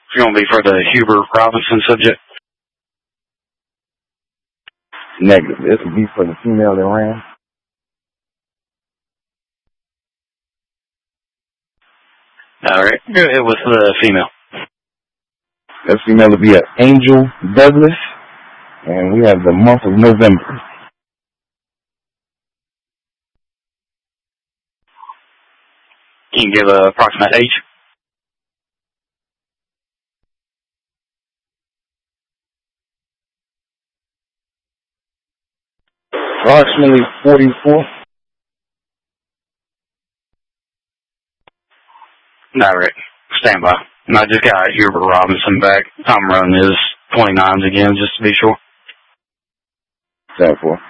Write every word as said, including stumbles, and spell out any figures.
You're going to be for the Hubert Robinson subject? Negative. This would be for the female that ran. All right. Go ahead with the female. That female would be an Angel Douglas, and we have the month of November. Can you give an approximate age? Approximately forty-four. All right. Stand by. And I just got Hubert Robinson back. I'm running his twenty-nines again, just to be sure. Stand for.